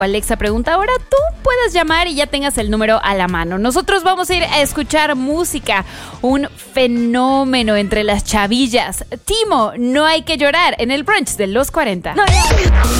Alexa pregunta, ahora tú puedes llamar y ya tengas el número a la mano. Nosotros vamos a ir a escuchar música, un fenómeno entre las chavillas. Timo, No hay que llorar, en el brunch de los 40.